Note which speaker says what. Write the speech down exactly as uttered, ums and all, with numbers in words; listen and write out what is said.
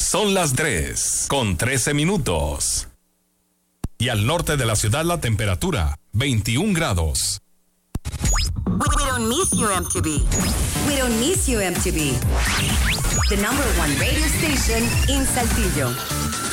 Speaker 1: Son las tres con trece minutos. Y al norte de la ciudad la temperatura, veintiún grados.
Speaker 2: We don't miss you, M T V.
Speaker 3: We don't miss you, M T V. The number one radio station in Saltillo.